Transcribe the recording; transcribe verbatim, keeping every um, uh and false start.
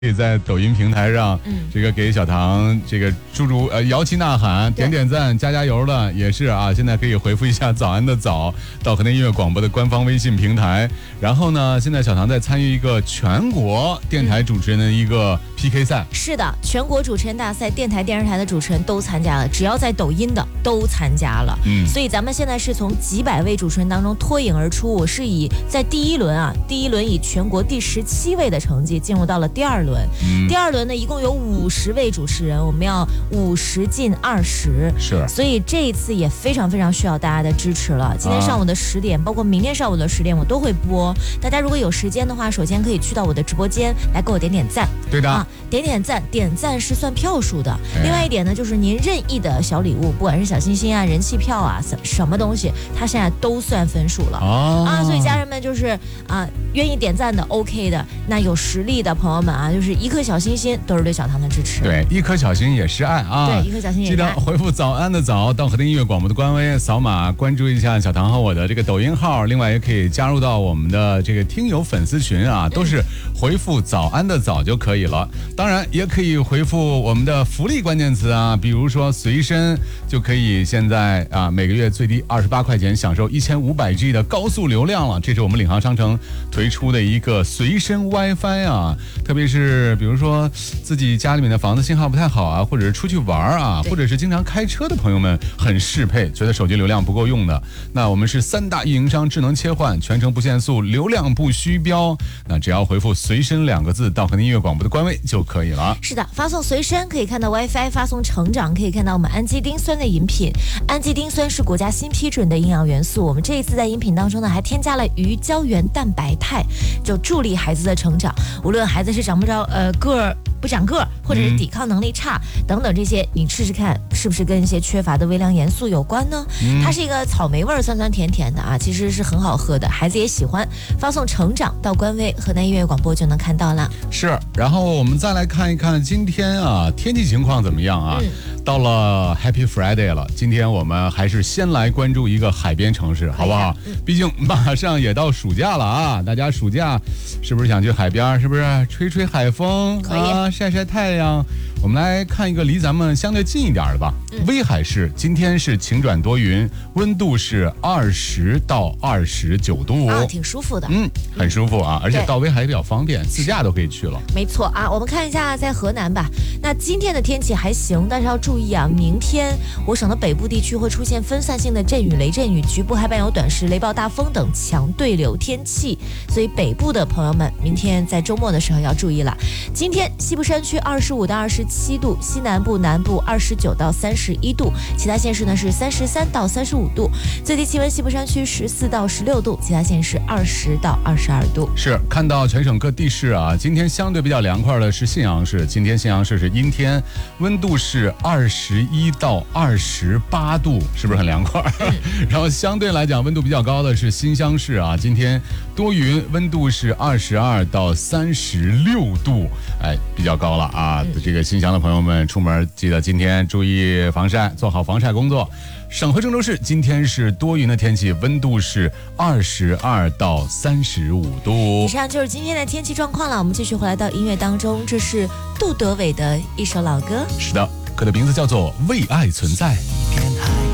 可以在抖音平台上，嗯，这个给小唐这个注入呃摇旗呐喊、点点赞、加加油的也是啊。现在可以回复一下“早安的早”到河南音乐广播的官方微信平台。然后呢，现在小唐在参与一个全国电台主持人的一个 P K 赛。 嗯、是的，全国主持人大赛，电台、电视台的主持人都参加了，只要在抖音的都参加了。嗯，所以咱们现在是从几百位主持人当中脱颖而出。我是以在第一轮啊，第一轮以全国第十七位的成绩进入到了第二轮。嗯、第二轮呢，一共有五十位主持人，我们要五十进二十， 是， 所以这一次也非常非常需要大家的支持了。今天上午的十点，啊、包括明天上午的十点，我都会播。大家如果有时间的话，首先可以去到我的直播间来给我点点赞。 对的， 啊，点点赞，点赞是算票数的。哎、另外一点呢，就是您任意的小礼物，不管是小心心啊、人气票啊，什么东西，它现在都算分数了。哦、啊，所以家人们就是啊，愿意点赞的 OK 的，那有实力的朋友们啊，就是一颗小心心都是对小唐的支持。 对，一颗小心也是爱啊。 对，一颗小心也是爱。 记得回复早安的早到河南音乐广播的官微，扫码关注一下小唐和我的这个抖音号，另外也可以加入到我们的这个听友粉丝群啊，都是回复早安的早就可以了。当然也可以回复我们的福利关键词啊，比如说随身就可以现在啊每个月最低二十八块钱享受一千五百 G 的高速流量了，这是我们领航商城推出的一个随身 WiFi 啊，特别是比如说自己家里面的房子信号不太好啊，或者是出去玩啊，或者是经常开车的朋友们很适配，觉得手机流量不够用的，那我们是三大运营商智能切换，全程不限速，流量不虚标，那只要回复随身两个字到河南音乐广播的官微就可以了。 是的，发送随身可以看到 WiFi， 发送成长可以看到我们氨基丁酸的饮品。氨基丁酸是国家新批准的营养元素，我们这一次在饮品当中呢还添加了鱼胶原蛋白肽，就助力孩子的成长，无论孩子是长不着呃个儿不长个儿，或者是抵抗能力差、嗯、等等这些，你试试看是不是跟一些缺乏的微量元素有关呢？嗯、它是一个草莓味，酸酸甜甜的啊，其实是很好喝的，孩子也喜欢。发送成长到官微河南音乐广播就能看到了。 是，然后我们再来看一看今天啊天气情况怎么样啊？嗯、到了 Happy Friday 了，今天我们还是先来关注一个海边城市，好不好？嗯、毕竟马上也到暑假了啊，大家暑假是不是想去海边？是不是吹吹海风？ 可以。 啊晒晒太阳，我们来看一个离咱们相对近一点的吧。嗯、威海市今天是晴转多云，温度是二十到二十九度， 啊，挺舒服的。 嗯，很舒服啊，而且到威海比较方便，自驾都可以去了。 没错啊，我们看一下在河南吧。那今天的天气还行，但是要注意啊，明天我省的北部地区会出现分散性的阵雨、雷阵雨，局部还伴有短时雷暴、大风等强对流天气，所以北部的朋友们，明天在周末的时候要注意了。今天西部山区二十五到二十七度，西南部、南部二十九到三十一度，其他县市呢是三十三到三十五度。最低气温西部山区十四到十六度，其他县市二十到二十二度。 是，看到全省各地市啊，今天相对比较凉快的是信阳市，今天信阳市是阴天，温度是二十一到二十八度，是不是很凉快？嗯、然后相对来讲温度比较高的是新乡市啊，今天多云，温度是二十二到三十六度，哎，比较高了啊！嗯、这个新乡的朋友们出门记得今天注意防晒，做好防晒工作。省会郑州市今天是多云的天气，温度是二十二到三十五度。 以上就是今天的天气状况了。我们继续回来到音乐当中，这是杜德伟的一首老歌。 是的，歌的名字叫做《为爱存在》。